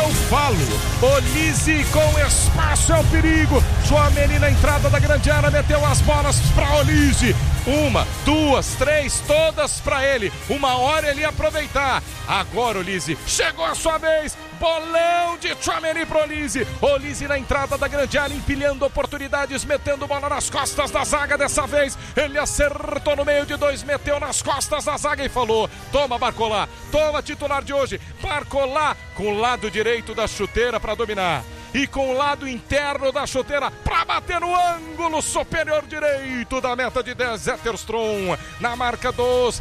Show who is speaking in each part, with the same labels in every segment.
Speaker 1: eu falo. Olise com espaço é o perigo. Tchouaméni na entrada da grande área, meteu as bolas para Olise. 1, 2, 3, todas para ele. Uma hora ele ia aproveitar. Agora Olise, chegou a sua vez. Bolão de Tchouaméni para Olise. Olise na entrada da grande área, empilhando oportunidades, metendo bola nas costas da zaga. Dessa vez ele acertou no meio de dois, meteu nas costas da zaga e falou: toma, Barcolá, toma, titular de hoje. Barcolá com o lado direito da chuteira para dominar e com o lado interno da chuteira para bater no ângulo superior direito da meta de 10. Zetterstrom na marca dos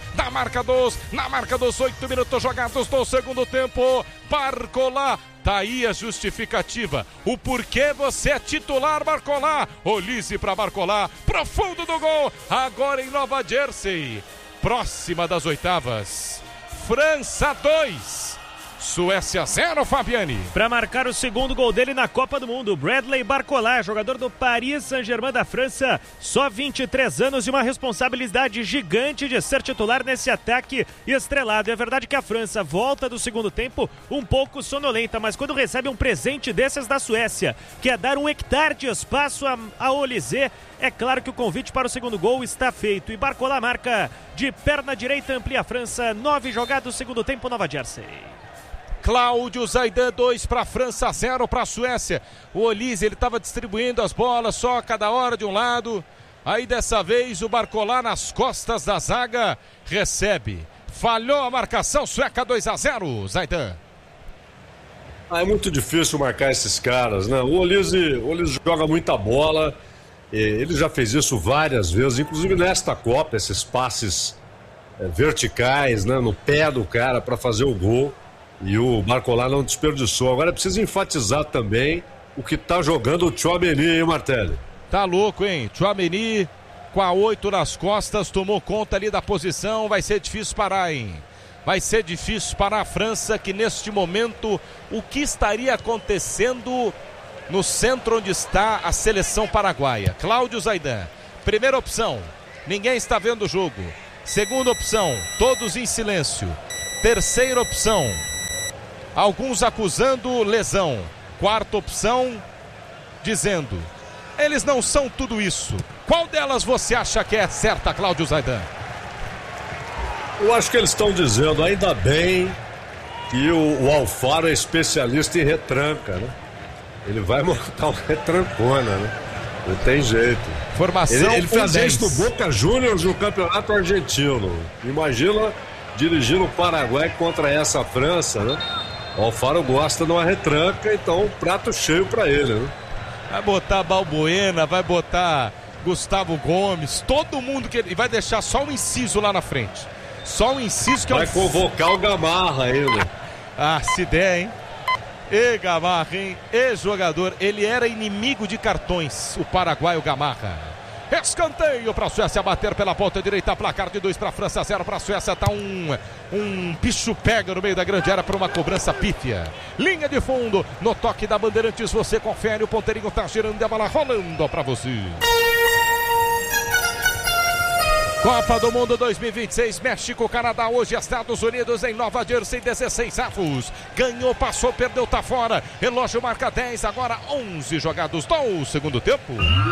Speaker 1: 8 minutos jogados do segundo tempo. Barcolá, tá aí a justificativa, o porquê você é titular, Barcolá. Olise para Barcolá, profundo do gol, agora em Nova Jersey, próxima das oitavas. França 2, Suécia 0, Fabiani.
Speaker 2: Para marcar o segundo gol dele na Copa do Mundo, Bradley Barcola, jogador do Paris Saint-Germain da França, só 23 anos e uma responsabilidade gigante de ser titular nesse ataque estrelado. É verdade que a França volta do segundo tempo um pouco sonolenta, mas quando recebe um presente desses da Suécia, que é dar um hectare de espaço a Olise, é claro que o convite para o segundo gol está feito. E Barcola marca de perna direita, amplia a França, 9 jogados, segundo tempo, Nova Jersey.
Speaker 1: Cláudio Zaidan, 2 para a França, 0 para a Suécia. O Olise, ele estava distribuindo as bolas só a cada hora de um lado. Aí dessa vez o Barcolá nas costas da zaga recebe. Falhou a marcação sueca, 2-0, Zaidan.
Speaker 3: É muito difícil marcar esses caras, né? O Olise joga muita bola. Ele já fez isso várias vezes, inclusive nesta Copa, esses passes verticais, né, no pé do cara para fazer o gol. E o Barcolá não desperdiçou. Agora precisa enfatizar também o que tá jogando o Tchouaméni, hein, Martelli?
Speaker 1: Tá louco, hein? Tchouaméni com a 8 nas costas, tomou conta ali da posição. Vai ser difícil parar, hein? Vai ser difícil parar a França, que neste momento, o que estaria acontecendo no centro onde está a seleção paraguaia? Cláudio Zaidan, primeira opção, ninguém está vendo o jogo. Segunda opção, todos em silêncio. Terceira opção, alguns acusando lesão. Quarta opção, dizendo: eles não são tudo isso. Qual delas você acha que é certa, Cláudio Zaidan?
Speaker 3: Eu acho que eles estão dizendo, ainda bem que o Alfaro é especialista em retranca, né? Ele vai montar uma retrancona, né? Não tem jeito.
Speaker 1: Formação
Speaker 3: ele fazia isso no Boca Juniors no Campeonato Argentino. Imagina dirigir o Paraguai contra essa França, né? O Alfaro gosta de uma retranca, então prato cheio pra ele, né?
Speaker 1: Vai botar Balbuena, vai botar Gustavo Gomes, todo mundo que ele vai deixar só um inciso lá na frente. Só um inciso que
Speaker 3: vai convocar o Gamarra ainda.
Speaker 1: Ah, se der, hein? E Gamarra, hein? E jogador, ele era inimigo de cartões, o paraguaio Gamarra. Escanteio para a Suécia bater pela ponta direita, placar de 2 para a França, 0 para a Suécia. Tá um bicho pega no meio da grande área para uma cobrança pífia. Linha de fundo, no toque da Bandeirantes, você confere, o ponteirinho tá girando e a bola rolando para você. Copa do Mundo 2026, México, Canadá, hoje Estados Unidos em Nova Jersey, 16 avos. Ganhou, passou, perdeu, tá fora. Relógio marca 10, agora 11 jogados do segundo tempo.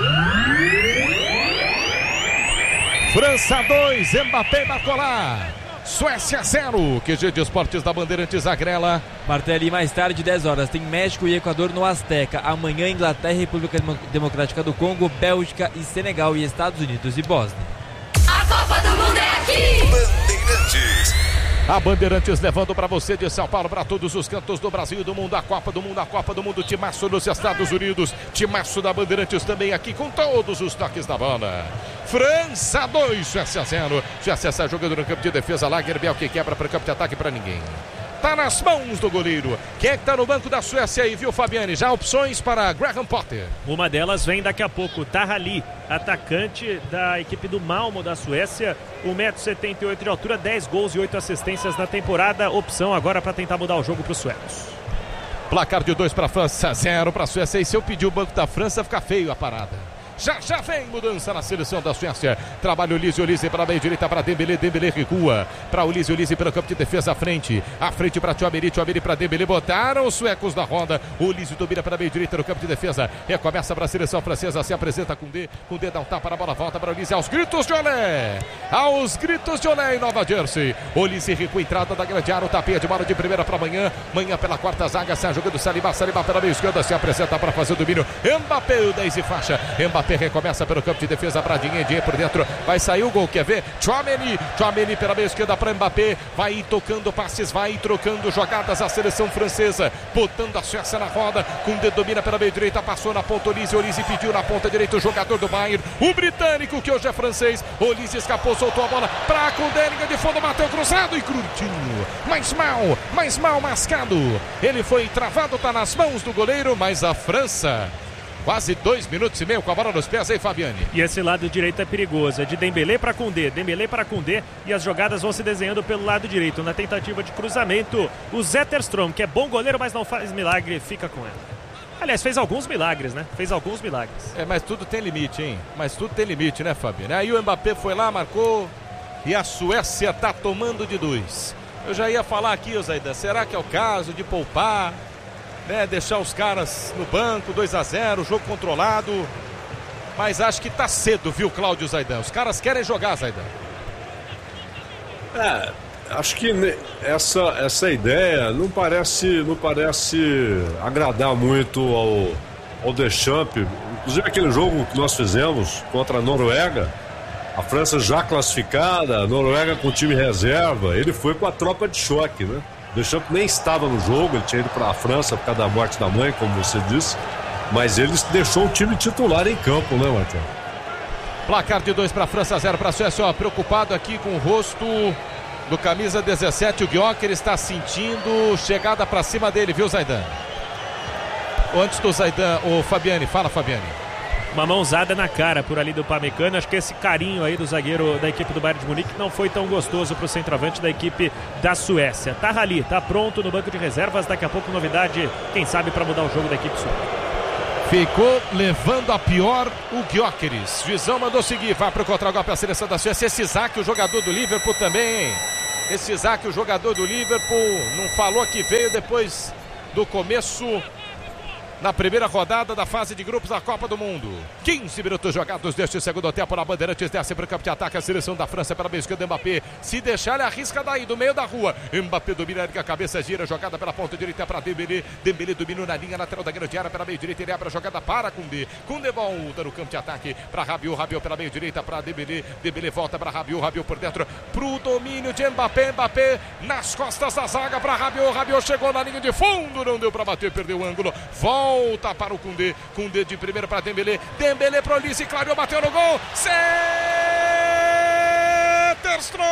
Speaker 1: França 2, Mbappé, Barcolá. Suécia 0, QG de Esportes da Bandeirantes, Agrela.
Speaker 4: Martelli, mais tarde, 10 horas, tem México e Equador no Azteca. Amanhã, Inglaterra, República Democrática do Congo, Bélgica e Senegal, e Estados Unidos e Bósnia.
Speaker 5: A Copa do Mundo é aqui!
Speaker 1: Bandeirantes. A Bandeirantes levando para você de São Paulo, para todos os cantos do Brasil e do mundo, a Copa do Mundo, timaço nos Estados Unidos, timaço da Bandeirantes também aqui com todos os toques da bola. França 2, Suécia 0. Suécia sai jogando no campo de defesa, Lagerbiel que quebra para o campo de ataque para ninguém. Tá nas mãos do goleiro. Quem é que tá no banco da Suécia aí, viu, Fabiane? Já opções para Graham Potter.
Speaker 2: Uma delas vem daqui a pouco, Tahali, atacante da equipe do Malmo da Suécia, 1,78 m de altura, 10 gols e 8 assistências na temporada. Opção agora para tentar mudar o jogo para os suecos.
Speaker 1: Placar de 2 para a França, 0 para a Suécia. E se eu pedir o banco da França, fica feio a parada. Já vem mudança na seleção da Suécia. Trabalha o Olise para a meia direita para Dembélé recua para Olise pelo campo de defesa à frente para Tchouaméni para Dembélé, botaram os suecos da roda. Olise domina para a meia direita no campo de defesa, recomeça para a seleção francesa, se apresenta com D dá um tapa na bola, volta para Olise aos gritos de olé em Nova Jersey. Olise recua, entrada da grande área, tapinha de bola de primeira para manhã pela quarta zaga, sai jogando Saliba pela meia esquerda, se apresenta para fazer o domínio. Mbappé, o 10 e faixa. Mbappé recomeça pelo campo de defesa para Dinhe por dentro. Vai sair o gol, quer ver? Tchouaméni pela meia esquerda para Mbappé. Vai tocando passes, vai trocando jogadas a seleção francesa. Botando a Suécia na roda. Koundé domina pela meia direita, passou na ponta Olise pediu na ponta direita o jogador do Bayern. O britânico, que hoje é francês. Olise escapou, soltou a bola para Koundé, linha de fundo, bateu cruzado e curtinho. Mais mal mascado. Ele foi travado, tá nas mãos do goleiro, mas a França, quase 2 minutos e meio com a bola nos pés aí, Fabiane.
Speaker 2: E esse lado direito é perigoso, é de Dembélé para Koundé, e as jogadas vão se desenhando pelo lado direito. Na tentativa de cruzamento, o Zetterstrom, que é bom goleiro, mas não faz milagre, fica com ela. Aliás, fez alguns milagres, né?
Speaker 1: Mas tudo tem limite, hein? Né, Fabiane? Aí o Mbappé foi lá, marcou, e a Suécia tá tomando de 2. Eu já ia falar aqui, Zaidan, será que é o caso de poupar, né, deixar os caras no banco, 2-0, jogo controlado? Mas acho que tá cedo, viu, Cláudio Zaidan? Os caras querem jogar, Zaidan.
Speaker 3: Acho que essa ideia não parece agradar muito ao Deschamps. Inclusive aquele jogo que nós fizemos contra a Noruega, a França já classificada, a Noruega com o time reserva, ele foi com a tropa de choque, né? O Deschamps nem estava no jogo, ele tinha ido para a França por causa da morte da mãe, como você disse, mas ele deixou o time titular em campo, né, Marcelo?
Speaker 1: Placar de 2 para a França, 0 para a Suécia. Preocupado aqui com o rosto do camisa 17, o Gyökeres está sentindo chegada para cima dele, viu, Zaidan? Antes do Zaidan, o Fabiane, fala, Fabiane.
Speaker 2: Uma mãozada na cara por ali do Upamecano. Acho que esse carinho aí do zagueiro da equipe do Bayern de Munique não foi tão gostoso para o centroavante da equipe da Suécia. Tá ali, tá pronto no banco de reservas. Daqui a pouco novidade, quem sabe, para mudar o jogo da equipe sueca.
Speaker 1: Ficou levando a pior o Gyökeres. Juizão mandou seguir, vai para o contra-golpe a seleção da Suécia. Esse Isaac, o jogador do Liverpool também, hein? Esse Isaac, o jogador do Liverpool, não falou que veio depois do começo na primeira rodada da fase de grupos da Copa do Mundo. 15 minutos jogados deste segundo tempo na Bandeirantes. Desce para o campo de ataque a seleção da França pela meia esquerda. Mbappé, se deixar ele arrisca daí, do meio da rua. Mbappé domina, a cabeça gira, jogada pela ponta direita para Dembélé. Dembélé domina na linha lateral da grande área pela meia direita. Ele abre a jogada para Koundé. Koundé volta no campo de ataque para Rabiot. Rabiot pela meia direita para Dembélé. Dembélé volta para Rabiot. Rabiot por dentro pro domínio de Mbappé. Mbappé nas costas da zaga para Rabiot. Rabiot chegou na linha de fundo, não deu para bater, perdeu o ângulo. Volta para o Koundé. Koundé de primeira para Dembélé. Dembélé para Olise, clareou, bateu no gol. Zetterstrom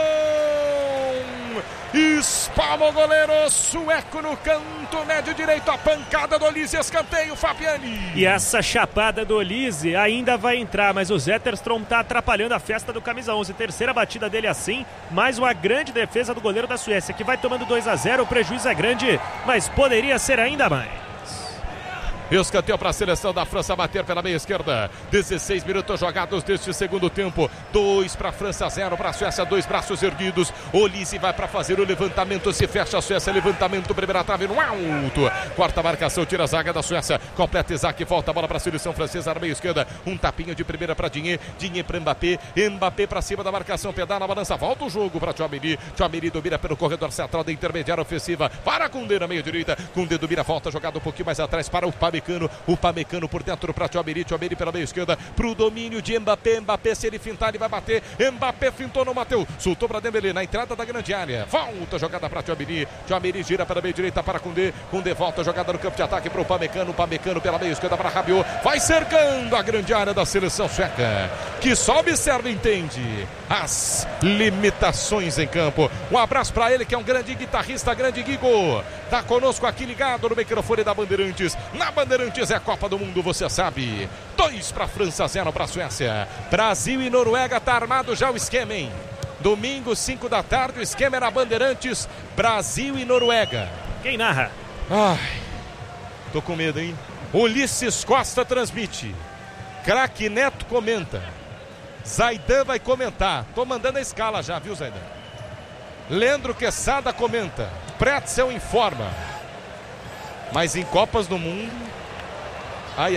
Speaker 1: espalma o goleiro sueco no canto médio direito. A pancada do Olise, escanteio, Fabiani.
Speaker 2: E essa chapada do Olise ainda vai entrar, mas o Zetterstrom tá atrapalhando a festa do camisa 11. Terceira batida dele assim, mais uma grande defesa do goleiro da Suécia, que vai tomando 2-0. O prejuízo é grande, mas poderia ser ainda mais.
Speaker 1: Escanteio para a seleção da França bater pela meia esquerda. 16 minutos jogados deste segundo tempo. 2 para a França, 0 para a Suécia. 2 braços erguidos. Olise vai para fazer o levantamento. Se fecha a Suécia. Levantamento, primeira trave no alto. Quarta marcação, tira a zaga da Suécia. Completa Isaac, volta a bola para a seleção francesa na meia esquerda. Um tapinha de primeira para Dinhe. Dinhe para Mbappé. Mbappé para cima da marcação. Pedala na balança. Volta o jogo para Tchouaméni. Tchouaméni domina pelo corredor central da intermediária ofensiva. Para Koundé na meia direita. Koundé domina, volta jogada um pouquinho mais atrás para o Upamecano por dentro para Tchouaméni pela meia esquerda, pro domínio de Mbappé. Mbappé, se ele fintar, ele vai bater. Mbappé fintou, não bateu, soltou para Dembélé na entrada da grande área. Volta a jogada para Tchouaméni gira para a meia direita para Koundé. Koundé volta a jogada no campo de ataque para o Upamecano pela meia esquerda para Rabiot. Vai cercando a grande área da seleção sueca, que só observa e entende as limitações em campo. Um abraço para ele, que é um grande guitarrista, grande Guigo. Tá conosco aqui ligado no microfone da Bandeirantes. Na Bandeirantes é a Copa do Mundo, você sabe. 2 para a França, 0 para a Suécia. Brasil e Noruega, tá armado já o esquema, hein? Domingo, 5 da tarde, o esquema era Bandeirantes, Brasil e Noruega.
Speaker 2: Quem narra?
Speaker 1: Ai, tô com medo, hein? Ulisses Costa transmite. Craque Neto comenta. Zaidan vai comentar. Tô mandando a escala já, viu, Zaidan? Leandro Quesada comenta. Pretzel informa. Mas em Copas do Mundo... Ai.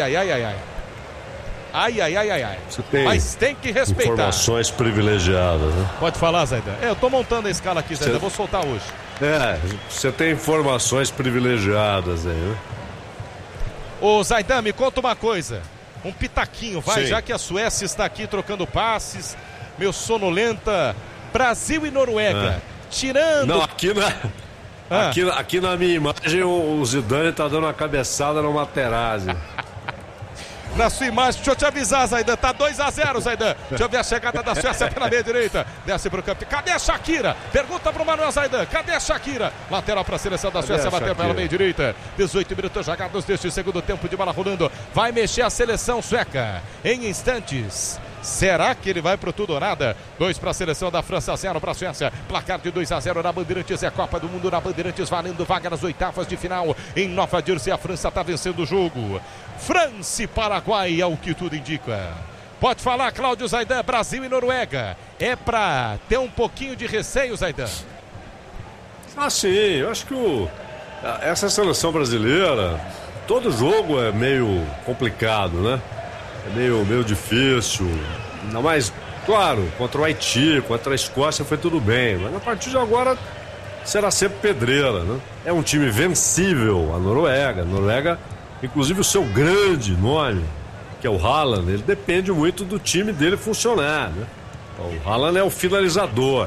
Speaker 3: Você tem
Speaker 1: Mas tem que respeitar.
Speaker 3: informações privilegiadas, né?
Speaker 1: Pode falar, Zaidan. Eu tô montando a escala aqui, Zaidan. Vou soltar hoje.
Speaker 3: Você tem informações privilegiadas aí, né?
Speaker 1: Ô, Zaidan, me conta uma coisa. Um pitaquinho, vai,
Speaker 3: Sim.
Speaker 1: já que a Suécia está aqui trocando passes. Meu sonolenta. Brasil e Noruega. Tirando...
Speaker 3: Não, aqui na minha imagem o Zidane tá dando uma cabeçada no Materazzi.
Speaker 1: Na sua imagem, deixa eu te avisar, Zaidan, tá 2-0, Zaidan. Deixa eu ver a chegada da Suécia pela meia direita. Desce pro campo. Cadê a Shakira? Pergunta pro Manuel Zaidan. Cadê a Shakira? Lateral pra seleção da Suécia, bateu pela meia direita. 18 minutos jogados deste segundo tempo de bola rolando. Vai mexer a seleção sueca em instantes. Será que ele vai pro tudo ou nada? 2 para a seleção da França, 0 para a Suécia. Placar de 2-0 na Bandeirantes. É Copa do Mundo na Bandeirantes, valendo vaga nas oitavas de final. Em Nova Jersey, a França está vencendo o jogo. França e Paraguai, é o que tudo indica. Pode falar, Cláudio Zaidan. Brasil e Noruega. É para ter um pouquinho de receio, Zaidan?
Speaker 3: Sim, eu acho que essa seleção brasileira, todo jogo é meio complicado, né? É meio difícil. Ainda mais, claro, contra o Haiti, contra a Escócia foi tudo bem. Mas a partir de agora será sempre pedreira, né? É um time vencível, a Noruega. A Noruega, inclusive o seu grande nome, que é o Haaland, ele depende muito do time dele funcionar, né? O Haaland é o finalizador.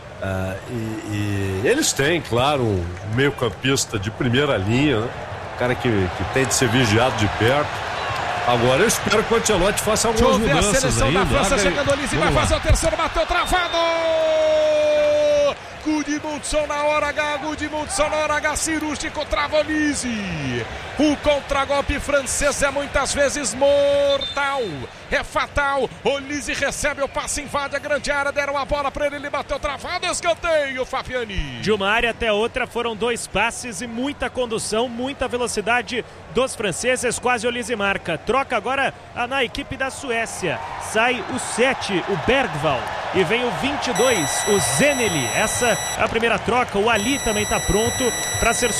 Speaker 3: E eles têm, claro, um meio-campista de primeira linha, né? Um cara que tem de ser vigiado de perto. Agora eu espero que o Ancelotti faça algumas mudanças.
Speaker 1: A seleção
Speaker 3: ainda.
Speaker 1: da França chegando ali, vai fazer o terceiro, bateu travado! Gudmundsson na hora H, Gudmundsson na hora H, cirúrgico, trava Olise. O contragolpe francês é muitas vezes mortal, é fatal. Olise recebe o passe, invade a grande área, deram a bola para ele bateu travado, escanteio, Fabiani.
Speaker 2: De uma área até outra foram 2 passes e muita condução, muita velocidade dos franceses, quase Olise marca. Troca agora na equipe da Suécia. Sai o 7, o Bergvall, e vem o 22, o Zeneli. Essa é a primeira troca. O Ali também está pronto para ser